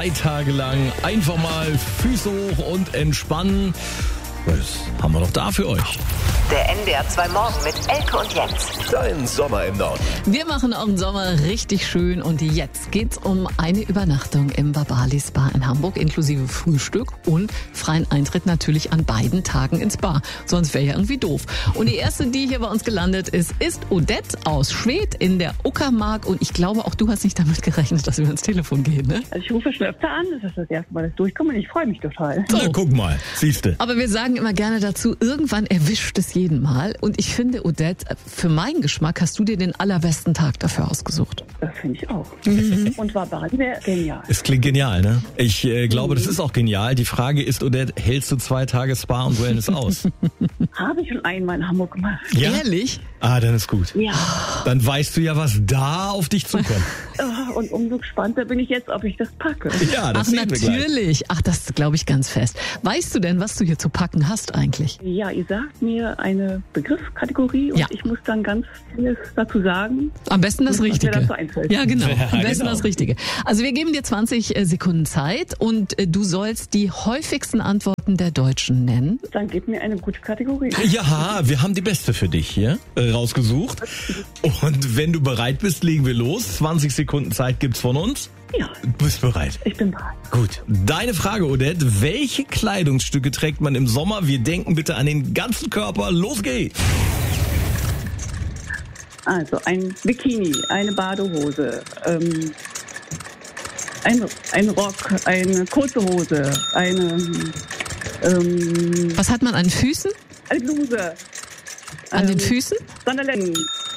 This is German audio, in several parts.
2 Tage lang einfach mal Füße hoch und entspannen. Das haben wir doch da für euch. Der NDR 2 Morgen mit Elke und Jens. Dein Sommer im Norden. Wir machen euren Sommer richtig schön und jetzt geht's um eine Übernachtung im Babali Spa in Hamburg inklusive Frühstück und freien Eintritt natürlich an beiden Tagen ins Spa. Sonst wäre ja irgendwie doof. Und die erste, die hier bei uns gelandet ist Odette aus Schwedt in der Uckermark und ich glaube auch du hast nicht damit gerechnet, dass wir ans Telefon gehen, ne? Also ich rufe schon öfter an, das ist das erste Mal, dass ich durchkomme und ich freue mich total. Na, guck mal, siehste. Aber wir sagen immer gerne dazu, irgendwann erwischt es jeden Mal. Und ich finde, Odette, für meinen Geschmack hast du dir den allerbesten Tag dafür ausgesucht. Das finde ich auch. Und war Bali wäre genial. Es klingt genial, ne? Ich glaube, das ist auch genial. Die Frage ist, Odette, hältst du 2 Tage Spa und Wellness aus? Habe ich schon einmal in Hamburg gemacht. Ja? Ehrlich? Ah, dann ist gut. Ja. Dann weißt du ja, was da auf dich zukommt. Und umso gespannter bin ich jetzt, ob ich das packe. Ja, das Ach, sehen wir gleich. natürlich. Ach, das glaube ich ganz fest. Weißt du denn, was du hier zu packen hast eigentlich? Ja, ihr sagt mir eine Begriffskategorie und Ja. ich muss dann ganz vieles dazu sagen. Am besten das Was mir Richtige. dazu einfällt. Ja, genau. Ja, Am besten genau. das Richtige. Also wir geben dir 20 Sekunden Zeit und du sollst die häufigsten Antworten der Deutschen nennen. Dann gib mir eine gute Kategorie. Ja, wir haben die beste für dich hier rausgesucht. Und wenn du bereit bist, legen wir los. 20 Sekunden Zeit gibt's von uns. Ja, Du bist bereit. ich bin bereit. Gut. Deine Frage, Odette. Welche Kleidungsstücke trägt man im Sommer? Wir denken bitte an den ganzen Körper. Los geht's. Also ein Bikini, eine Badehose, ein Rock, eine kurze Hose, eine Was hat man an Füßen? Bluse. An den Füßen? Sandaletten.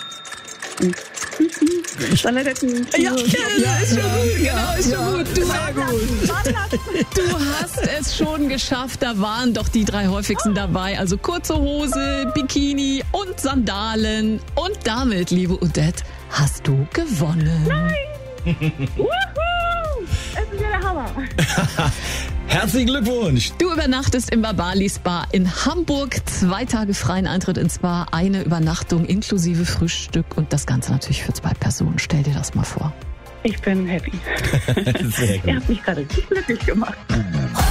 Sandaletten. Ja, ist schon gut. Genau, ist schon gut. Du hast es schon geschafft. Da waren doch die 3 häufigsten dabei. Also kurze Hose, Bikini und Sandalen. Und damit, liebe Odette, hast du gewonnen. Wuhu! Es ist ja der Hammer. Herzlichen Glückwunsch. Du übernachtest im Babali Spa in Hamburg. 2 Tage freien Eintritt ins Spa, eine Übernachtung inklusive Frühstück und das Ganze natürlich für 2 Personen. Stell dir das mal vor. Ich bin happy. Sehr gut. Er hat mich gerade glücklich gemacht.